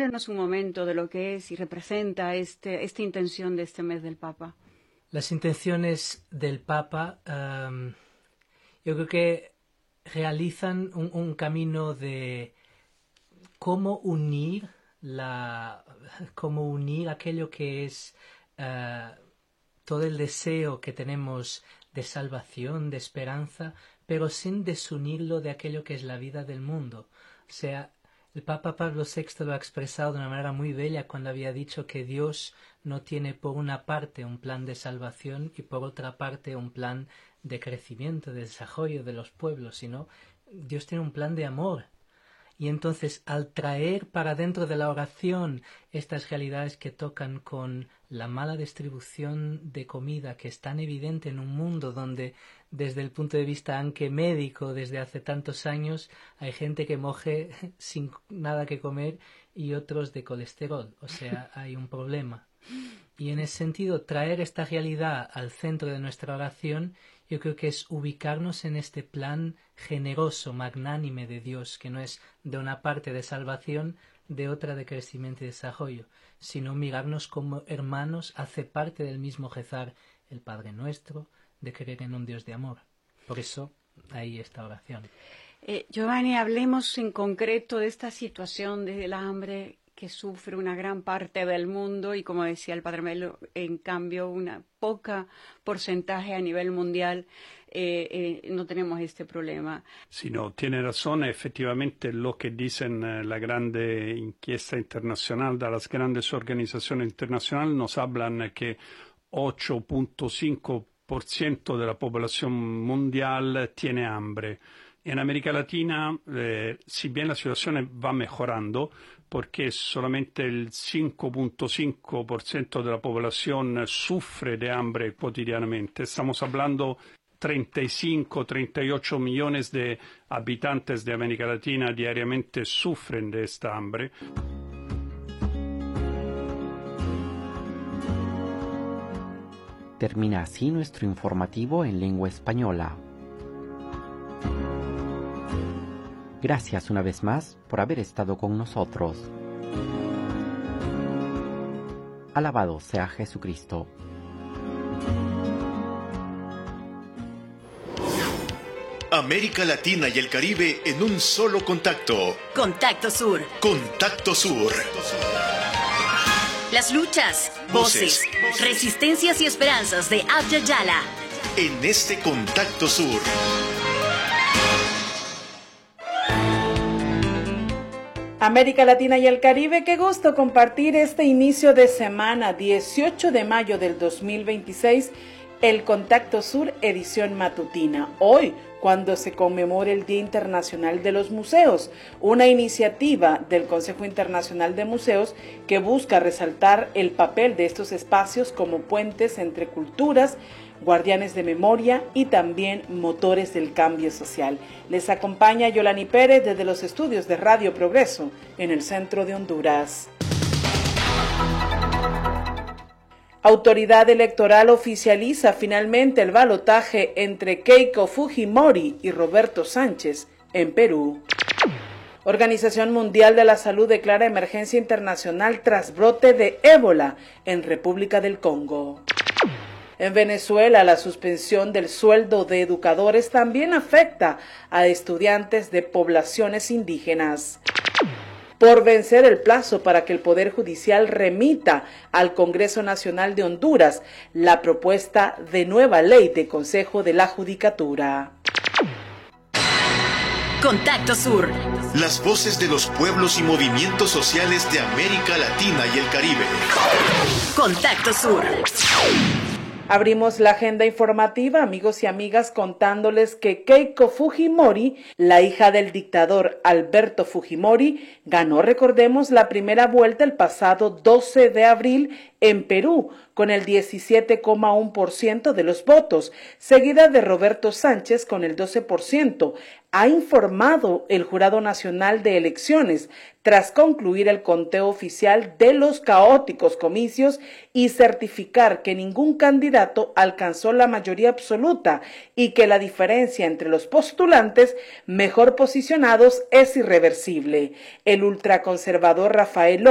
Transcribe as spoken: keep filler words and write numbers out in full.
háblenos un momento de lo que es y representa este, esta intención de este mes del Papa. Las intenciones del Papa, um, yo creo que realizan un, un camino de cómo unir la, cómo unir aquello que es uh, todo el deseo que tenemos de salvación, de esperanza, pero sin desunirlo de aquello que es la vida del mundo. O sea, el Papa Pablo sexto lo ha expresado de una manera muy bella cuando había dicho que Dios no tiene por una parte un plan de salvación y por otra parte un plan de crecimiento, de desarrollo de los pueblos, sino Dios tiene un plan de amor. Y entonces, al traer para dentro de la oración estas realidades que tocan con la mala distribución de comida, que es tan evidente en un mundo donde, desde el punto de vista aunque médico, desde hace tantos años, hay gente que moje sin nada que comer y otros de colesterol. O sea, hay un problema. Y en ese sentido, traer esta realidad al centro de nuestra oración, yo creo que es ubicarnos en este plan generoso, magnánime de Dios, que no es de una parte de salvación, de otra de crecimiento y desarrollo, sino mirarnos como hermanos, hace parte del mismo rezar el Padre Nuestro, de creer en un Dios de amor. Por eso, ahí esta oración. Eh, Giovanni, hablemos en concreto de esta situación del hambre que sufre una gran parte del mundo y, como decía el Padre Melo, en cambio, una poca porcentaje a nivel mundial eh, eh, no tenemos este problema. Sí, no, tiene razón, efectivamente lo que dicen eh, la grande inchiesta internacional, de las grandes organizaciones internacionales, nos hablan que ocho punto cinco por ciento de la población mundial tiene hambre. En América Latina, eh, si bien la situación va mejorando, porque solamente el cinco punto cinco por ciento de la población sufre de hambre cotidianamente. Estamos hablando treinta y cinco, treinta y ocho millones de habitantes de América Latina diariamente sufren de esta hambre. Termina así nuestro informativo en lengua española. Gracias una vez más por haber estado con nosotros. Alabado sea Jesucristo. América Latina y el Caribe en un solo contacto. Contacto Sur. Contacto Sur. Las luchas, voces, voces resistencias y esperanzas de Abya Yala. En este Contacto Sur. América Latina y el Caribe, qué gusto compartir este inicio de semana, dieciocho de mayo del dos mil veintiséis, el Contacto Sur edición matutina. Hoy, cuando se conmemora el Día Internacional de los Museos, una iniciativa del Consejo Internacional de Museos que busca resaltar el papel de estos espacios como puentes entre culturas, guardianes de memoria y también motores del cambio social. Les acompaña Yolani Pérez desde los estudios de Radio Progreso en el centro de Honduras. Autoridad electoral oficializa finalmente el balotaje entre Keiko Fujimori y Roberto Sánchez en Perú. Organización Mundial de la Salud declara emergencia internacional tras brote de ébola en República del Congo. En Venezuela, la suspensión del sueldo de educadores también afecta a estudiantes de poblaciones indígenas. Por vencer el plazo para que el Poder Judicial remita al Congreso Nacional de Honduras la propuesta de nueva ley de Consejo de la Judicatura. Contacto Sur. Las voces de los pueblos y movimientos sociales de América Latina y el Caribe. Contacto Sur. Abrimos la agenda informativa, amigos y amigas, contándoles que Keiko Fujimori, la hija del dictador Alberto Fujimori, ganó, recordemos, la primera vuelta el pasado doce de abril en Perú, con el diecisiete coma uno por ciento de los votos, seguida de Roberto Sánchez con el doce por ciento, ha informado el Jurado Nacional de Elecciones tras concluir el conteo oficial de los caóticos comicios y certificar que ningún candidato alcanzó la mayoría absoluta y que la diferencia entre los postulantes mejor posicionados es irreversible. El ultraconservador Rafael